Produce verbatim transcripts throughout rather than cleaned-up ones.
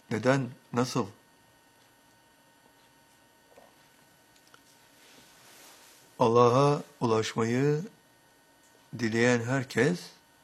Neden? Nasıl? Allah'a ulaşmayı dileyen herkes,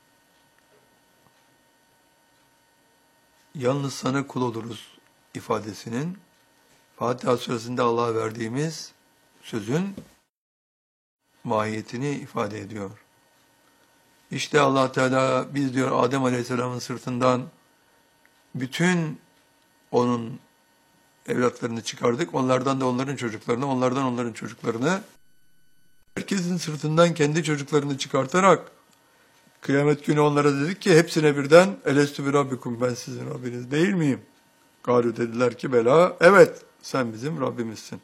yalnız sana kul oluruz ifadesinin, Fatiha suresinde Allah'a verdiğimiz sözün mahiyetini ifade ediyor. İşte Allah Teala biz diyor Adem Aleyhisselam'ın sırtından bütün onun evlatlarını çıkardık. Onlardan da onların çocuklarını, onlardan onların çocuklarını, herkesin sırtından kendi çocuklarını çıkartarak kıyamet günü onlara dedik ki hepsine birden elestü bi rabbikum, ben sizin Rabbiniz değil miyim? Galu dediler ki bela, evet sen bizim Rabbimizsin.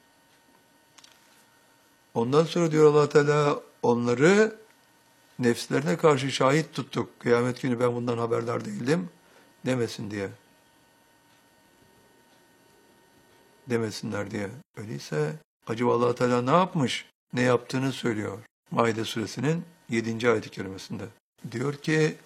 Ondan sonra diyor Allah Teala onları nefslerine karşı şahit tuttuk. Kıyamet günü ben bundan haberdar değildim demesin diye. Demesinler diye. Öyleyse acaba Allah Teala ne yapmış? Ne yaptığını söylüyor. Maide suresinin yedinci ayet-i kerimesinde. Diyor ki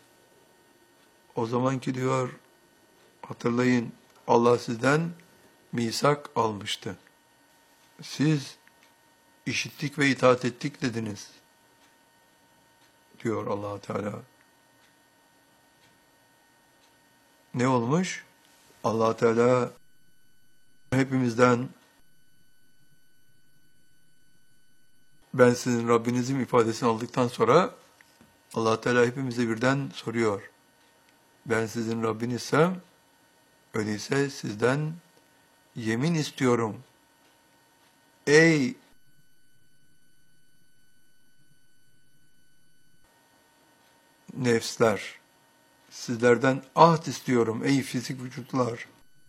o zamanki diyor hatırlayın Allah sizden misak almıştı. Siz işittik ve itaat ettik dediniz. Diyor Allah Teala. Ne olmuş? Allah Teala hepimizden ben sizin Rabbinizim ifadesini aldıktan sonra Allah Teala hepimize birden soruyor. Ben sizin Rabbinizsem öyleyse sizden yemin istiyorum. Ey nefsler, sizlerden ahd istiyorum ey fizik vücutlar.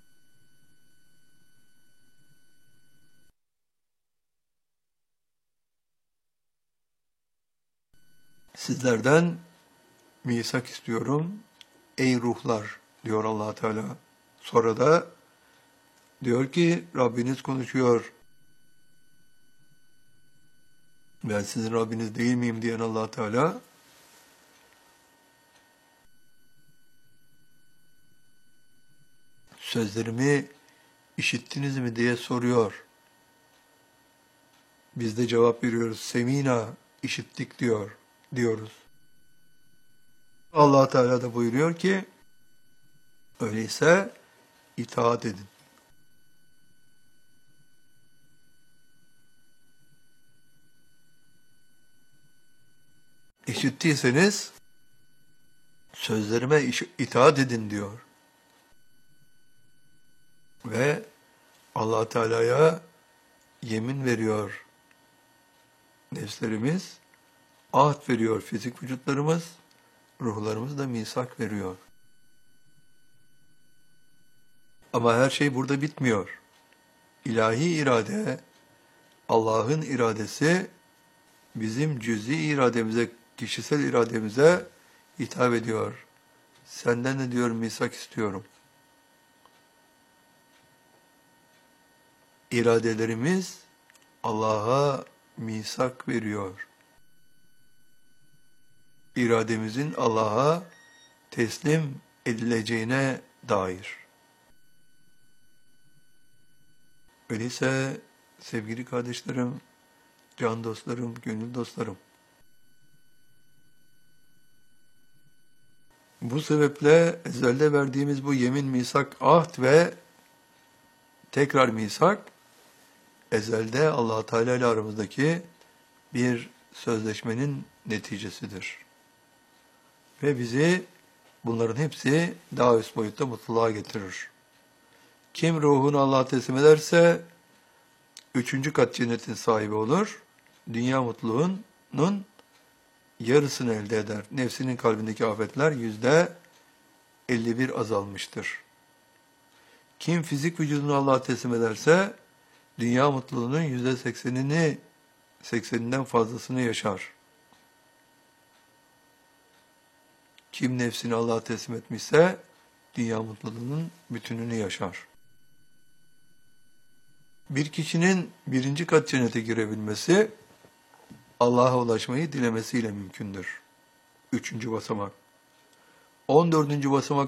Sizlerden misak istiyorum ey ruhlar diyor Allah Teala. Sonra da diyor ki Rabbiniz konuşuyor. Ben sizin Rabbiniz değil miyim diyen Allah Teala sözlerimi işittiniz mi diye soruyor. Biz de cevap veriyoruz. Semina, işittik diyor, diyoruz. Allah Teala da buyuruyor ki öyleyse itaat edin. İşittiyseniz sözlerime itaat edin diyor. Ve Allah Teala'ya yemin veriyor nefslerimiz, ahd veriyor fizik vücutlarımız, ruhlarımız da misak veriyor. Ama her şey burada bitmiyor. İlahi irade, Allah'ın iradesi bizim cüz'i irademize, kişisel irademize hitap ediyor. Senden de diyor misak istiyorum. İradelerimiz Allah'a misak veriyor. İrademizin Allah'a teslim edileceğine dair. Öyleyse sevgili kardeşlerim, can dostlarım, gönül dostlarım, bu sebeple ezelde verdiğimiz bu yemin, misak, ahd ve tekrar misak, ezelde Allah Teala ile aramızdaki bir sözleşmenin neticesidir. Ve bizi bunların hepsi daha üst boyutta mutluluğa getirir. Kim ruhunu Allah'a teslim ederse üçüncü kat cennetin sahibi olur. Dünya mutluluğunun yarısını elde eder. Nefsinin kalbindeki afetler yüzde elli bir azalmıştır. Kim fizik vücudunu Allah'a teslim ederse dünya mutluluğunun yüzde seksenini, sekseninden fazlasını yaşar. Kim nefsini Allah'a teslim etmişse dünya mutluluğunun bütününü yaşar. Bir kişinin birinci kat cennete girebilmesi Allah'a ulaşmayı dilemesiyle mümkündür. Üçüncü basamak. On dördüncü basamak